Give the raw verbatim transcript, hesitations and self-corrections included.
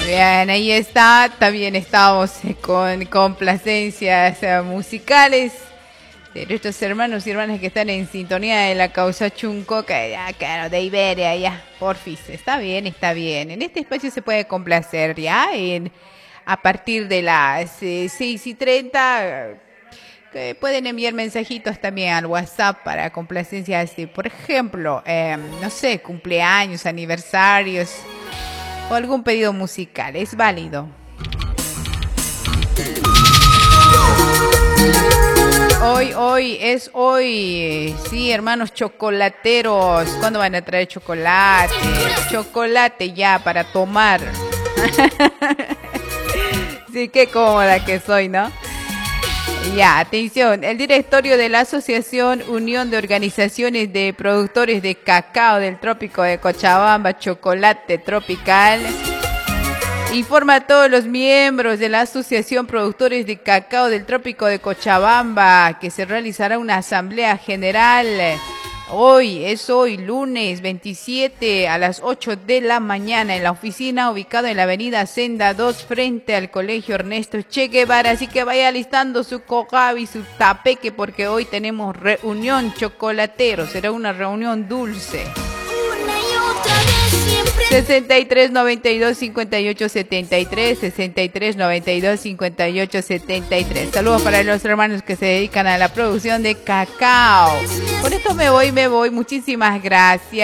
Bien, ahí está. También estamos con complacencias eh, musicales de nuestros hermanos y hermanas que están en sintonía de la causa Chuncoca, ya, claro, de Iberia, ya, porfis. Está bien, está bien. En este espacio se puede complacer, ya, en, a partir de las eh, seis y treinta. Que pueden enviar mensajitos también al WhatsApp para complacencias de, por ejemplo, eh, no sé, cumpleaños, aniversarios o algún pedido musical. Es válido. Hoy, hoy, es hoy. Sí, hermanos chocolateros. ¿Cuándo van a traer chocolate? Chocolate ya para tomar. Sí, qué cómoda que soy, ¿no? Ya, atención, el directorio de la Asociación Unión de Organizaciones de Productores de Cacao del Trópico de Cochabamba, Chocolate Tropical, informa a todos los miembros de la Asociación Productores de Cacao del Trópico de Cochabamba que se realizará una asamblea general. Hoy, es hoy, lunes veintisiete a las ocho de la mañana en la oficina ubicada en la avenida Senda dos frente al Colegio Ernesto Che Guevara. Así que vaya alistando su cojabi, su tapeque porque hoy tenemos reunión chocolatero. Será una reunión dulce. sesenta y tres noventa y dos cincuenta y ocho setenta y tres, sesenta y tres noventa y dos cincuenta y ocho setenta y tres. Saludos para los hermanos que se dedican a la producción de cacao. Con esto me voy, me voy. Muchísimas gracias.